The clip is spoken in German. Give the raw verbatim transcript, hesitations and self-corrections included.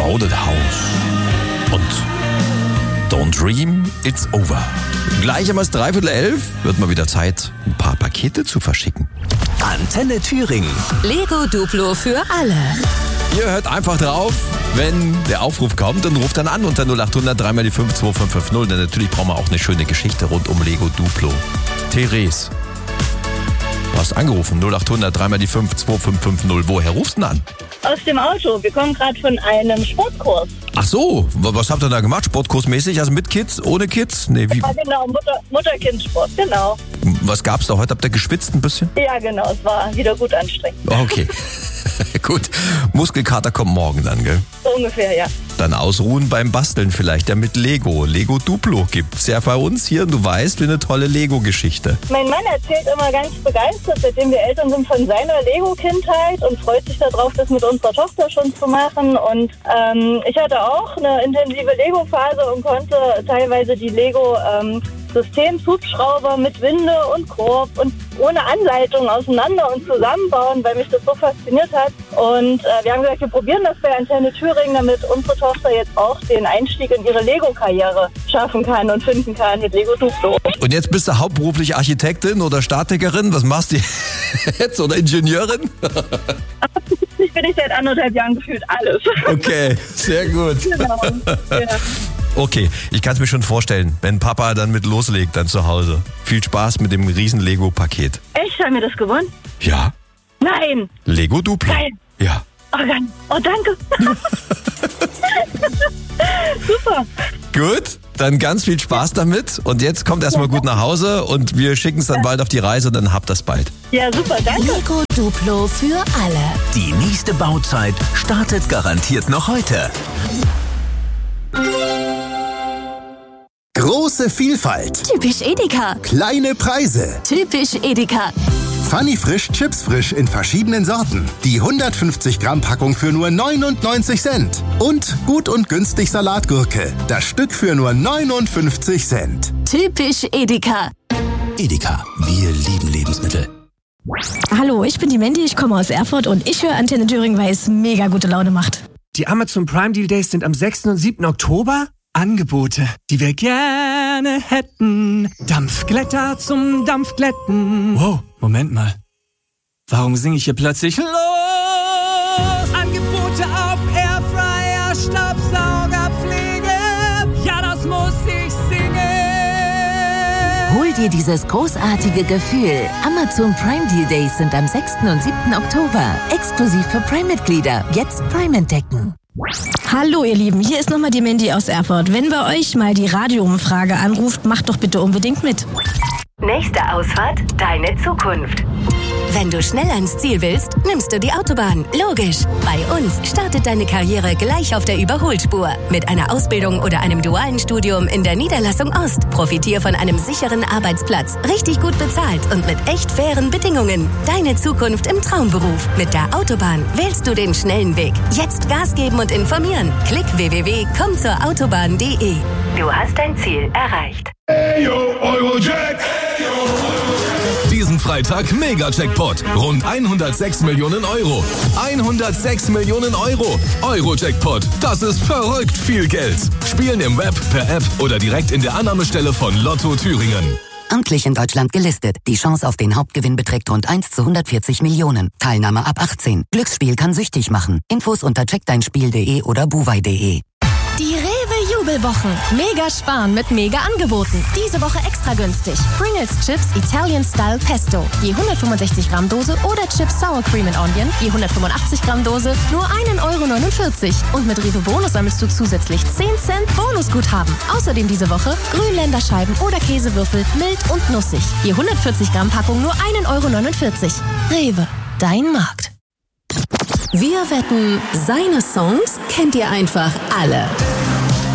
Crowded House und Don't Dream, It's Over. Gleich einmal dreiviertel elf wird mal wieder Zeit, ein paar Pakete zu verschicken. Antenne Thüringen. Lego Duplo für alle. Ihr hört einfach drauf, wenn der Aufruf kommt und ruft dann an unter null acht hundert drei mal die fünf zwei fünf fünf null. Denn natürlich brauchen wir auch eine schöne Geschichte rund um Lego Duplo. Therese, du hast angerufen, null acht hundert drei mal die fünf zwei fünf fünf null. Woher rufst du denn an? Aus dem Auto. Wir kommen gerade von einem Sportkurs. Ach so, was habt ihr da gemacht? Sportkursmäßig? Also mit Kids, ohne Kids? Nee, wie? Ja, genau, Mutter, Mutter-Kind-Sport, genau. Was gab's da heute? Habt ihr geschwitzt ein bisschen? Ja, genau, es war wieder gut anstrengend. Okay, gut. Muskelkater kommt morgen dann, gell? So ungefähr, ja. Dann ausruhen beim Basteln vielleicht, ja mit Lego. Lego Duplo gibt's ja bei uns hier. Du weißt, wie eine tolle Lego-Geschichte. Mein Mann erzählt immer ganz begeistert, seitdem wir Eltern sind, von seiner Lego-Kindheit und freut sich darauf, das mit unserer Tochter schon zu machen. Und ähm, ich hatte auch eine intensive Lego-Phase und konnte teilweise die Lego ähm, Systemshubschrauber mit Winde und Korb und ohne Anleitung auseinander und zusammenbauen, weil mich das so fasziniert hat. Und äh, wir haben gesagt, wir probieren das bei Antenne Thüringen, damit unsere Tochter jetzt auch den Einstieg in ihre Lego-Karriere schaffen kann und finden kann mit Lego Duplo. Und jetzt bist du hauptberuflich Architektin oder Statikerin? Was machst du jetzt? Oder Ingenieurin? Ich bin ich seit anderthalb Jahren gefühlt alles. Okay, sehr gut. Genau. Ja. Okay, ich kann es mir schon vorstellen, wenn Papa dann mit loslegt dann zu Hause. Viel Spaß mit dem riesen Lego-Paket. Echt? Haben wir das gewonnen? Ja. Nein. Lego Duplo. Geil. Ja. Oh, dann, oh danke. Super. Gut, dann ganz viel Spaß damit. Und jetzt kommt erstmal gut nach Hause und wir schicken es dann bald auf die Reise und dann habt das bald. Ja, super, danke. Lego Duplo für alle. Die nächste Bauzeit startet garantiert noch heute. Große Vielfalt. Typisch Edeka. Kleine Preise. Typisch Edeka. Funny Frisch Chips Frisch in verschiedenen Sorten. Die hundertfünfzig Gramm Packung für nur neunundneunzig Cent. Und gut und günstig Salatgurke. Das Stück für nur neunundfünfzig Cent. Typisch Edeka. Edeka, wir lieben Lebensmittel. Hallo, ich bin die Mandy, ich komme aus Erfurt und ich höre Antenne Thüringen, weil es mega gute Laune macht. Die Amazon Prime Deal Days sind am sechsten und siebten Oktober. Angebote, die wir gerne hätten. Dampfglätter zum Dampfglätten. Wow, Moment mal. Warum singe ich hier plötzlich los? Angebote auf Airfryer, Staubsauger, Pflege. Ja, das muss ich singen. Hol dir dieses großartige Gefühl. Amazon Prime Deal Days sind am sechsten und siebten Oktober. Exklusiv für Prime-Mitglieder. Jetzt Prime entdecken. Hallo ihr Lieben, hier ist nochmal die Mandy aus Erfurt. Wenn bei euch mal die Radioumfrage anruft, macht doch bitte unbedingt mit. Nächste Ausfahrt, deine Zukunft. Wenn du schnell ans Ziel willst, nimmst du die Autobahn. Logisch. Bei uns startet deine Karriere gleich auf der Überholspur. Mit einer Ausbildung oder einem dualen Studium in der Niederlassung Ost. Profitier von einem sicheren Arbeitsplatz. Richtig gut bezahlt und mit echt fairen Bedingungen. Deine Zukunft im Traumberuf. Mit der Autobahn wählst du den schnellen Weg. Jetzt Gas geben und informieren. Klick w w w punkt komm zur autobahn punkt de. Du hast dein Ziel erreicht. Hey, yo, Eurojack! Hey, yo, Eurojack! Diesen Freitag Mega-Jackpot. Rund hundertsechs Millionen Euro. hundertsechs Millionen Euro. Euro-Jackpot. Das ist verrückt viel Geld. Spielen im Web, per App oder direkt in der Annahmestelle von Lotto Thüringen. Amtlich in Deutschland gelistet. Die Chance auf den Hauptgewinn beträgt rund eins zu hundertvierzig Millionen. Teilnahme ab achtzehn. Glücksspiel kann süchtig machen. Infos unter check dein spiel punkt de oder buwei punkt de. Die Rewe-Jubelwochen. Mega sparen mit mega Angeboten. Diese Woche extra günstig. Pringles Chips Italian Style Pesto. Je hundertfünfundsechzig Gramm Dose oder Chips Sour Cream and Onion. Je hundertfünfundachtzig Gramm Dose. Nur ein Euro neunundvierzig. Und mit Rewe Bonus sammelst du zusätzlich zehn Cent Bonusguthaben. Außerdem diese Woche Grünländerscheiben oder Käsewürfel mild und nussig. Je hundertvierzig Gramm Packung nur ein Euro neunundvierzig. Rewe, dein Markt. Wir wetten, seine Songs kennt ihr einfach alle.